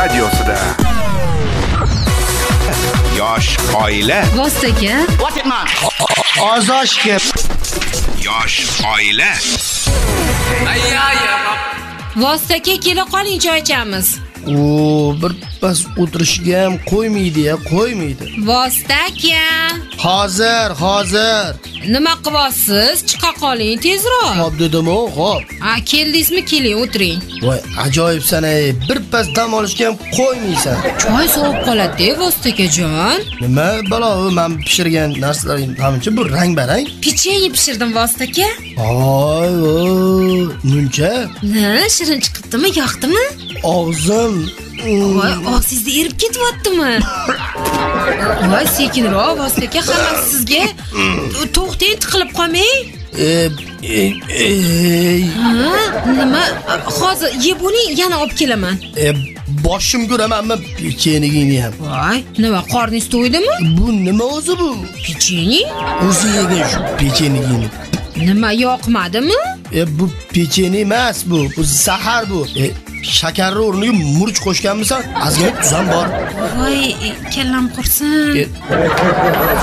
radiosida. Yosh oila. Vostaka. What it man? Ozoshga. Yosh oila. Vostaka kela qoling, choy ichamiz. Bir pas o'tirishga ham qo'ymaydi. Vostaka. Hozir. Nima qilyapsiz? Chiqa qoling tezroq. Xo'p dedim-ku, xo'p. Keldingizmi? Keling, o'tiring. Voy, ajoyibsan-ey. Bir pas dam olishga ham qo'ymaysan. Choy sovib qoladi, Vostakajon. Nima balo, men pishirgan narsalaring hamcha bu rang-barang. Pechenye pishirdim, Vostaka. Voy, muncha. Shirin chiqibdimi, yoqdimi? Og'zim. Voy, og'zingizda erib ketyaptimi? Voy, sekinroq, Vostaka, hammasi sizga. To'xtang, tiqilib qolmang. Nima? Hozir yeb oling, yana olib kelaman. Boshim ko'ramanmi pechenigingni ham. Voy, nima, qorningiz to'ydimi? Bu nima o'zi bu? Pechenye? O'zi yegan shu pechenigingni. Nima, yoqmadimi? Bu pechenye emas bu. Bu zahar bu. Shakarni o'rniga murch qo'shganmisan? Azgina tuzam bor. Voy, kallam qursin.